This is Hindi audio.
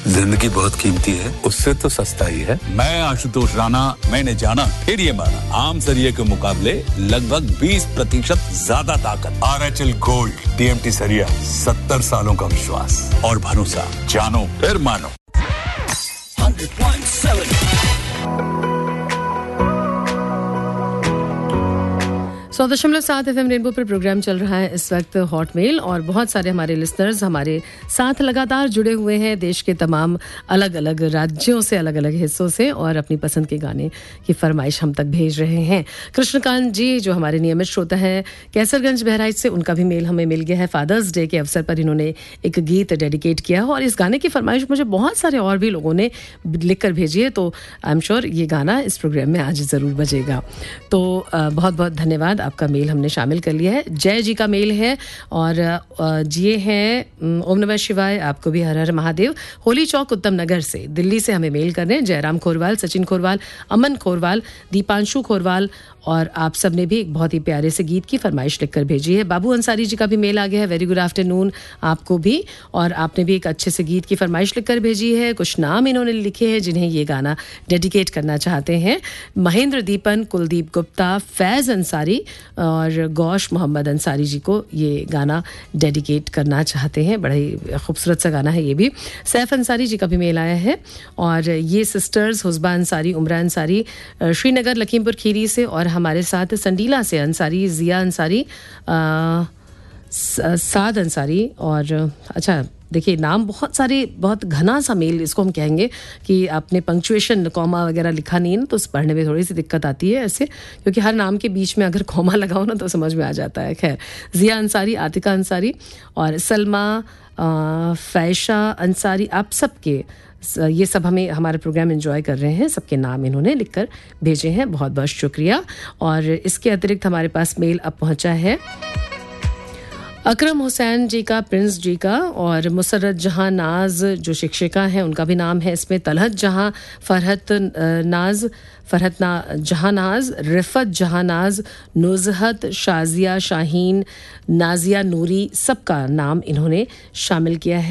जिंदगी बहुत कीमती है, उससे तो सस्ता ही है। मैं आशुतोष राणा, मैंने जाना फिर ये माना, आम सरिये के मुकाबले लगभग 20% ज्यादा ताकत। RHL गोल्ड TMT सरिया, 70 सालों का विश्वास और भरोसा, जानो फिर मानो। 100.7 100.7 FM रेनबो पर प्रोग्राम चल रहा है इस वक्त हॉटमेल और बहुत सारे हमारे लिसनर्स हमारे साथ लगातार जुड़े हुए हैं देश के तमाम अलग अलग राज्यों से, अलग अलग हिस्सों से, और अपनी पसंद के गाने की फरमाइश हम तक भेज रहे हैं। कृष्णकांत जी जो हमारे नियमित श्रोता हैं कैसरगंज बहराइच से, उनका भी मेल हमें मिल गया है। फादर्स डे के अवसर पर इन्होंने एक गीत डेडिकेट किया और इस गाने की फरमाइश मुझे बहुत सारे और भी लोगों ने लिख कर भेजी है, तो आई एम श्योर ये गाना इस प्रोग्राम में आज ज़रूर बजेगा। तो बहुत बहुत धन्यवाद, आपका मेल हमने शामिल कर लिया है। जय जी का मेल है और ये हैं ओम नमः शिवाय, आपको भी हर हर महादेव। होली चौक उत्तम नगर से, दिल्ली से हमें मेल कर रहे हैं जयराम खोरवाल, सचिन खोरवाल, अमन खोरवाल, दीपांशु खोरवाल, और आप सब ने भी एक बहुत ही प्यारे से गीत की फरमाइश लिखकर भेजी है। बाबू अंसारी जी का भी मेल आ गया है, वेरी गुड आफ्टरनून आपको भी, और आपने भी एक अच्छे से गीत की फरमाइश लिखकर भेजी है। कुछ नाम इन्होंने लिखे हैं जिन्हें ये गाना डेडिकेट करना चाहते हैं। महेंद्र दीपन, कुलदीप गुप्ता, फैज़ अंसारी और गौश मोहम्मद अंसारी जी को ये गाना डेडिकेट करना चाहते हैं। बड़ा ही खूबसूरत सा गाना है ये भी। सैफ अंसारी जी का भी मेल आया है और ये सिस्टर्स हुस्बा अंसारी, उमरा अंसारी श्रीनगर लखीमपुर खीरी से, और हमारे साथ संडीला से अंसारी, जिया अंसारी, साद अंसारी, और अच्छा देखिए नाम बहुत सारे, बहुत घना सा मेल इसको हम कहेंगे कि आपने पंक्चुएशन कॉमा वगैरह लिखा नहीं है ना, तो उस पढ़ने में थोड़ी सी दिक्कत आती है ऐसे, क्योंकि हर नाम के बीच में अगर कॉमा लगाओ ना तो समझ में आ जाता है। खैर, जिया अंसारी, आतिका अंसारी और सलमा, फैशा अंसारी, आप सबके ये सब हमें हमारा प्रोग्राम एंजॉय कर रहे हैं, सबके नाम इन्होंने लिखकर भेजे हैं, बहुत बहुत शुक्रिया। और इसके अतिरिक्त हमारे पास मेल अब पहुंचा है अकरम हुसैन जी का, प्रिंस जी का, और मुसर्रत जहां नाज जो शिक्षिका हैं उनका भी नाम है इसमें, तलहत जहां, फरहत नाज, जहां नाज, रिफत जहां नाज, नुज़हत, शाजिया शाहीन, नाजिया नूरी, सबका नाम इन्होंने शामिल किया है।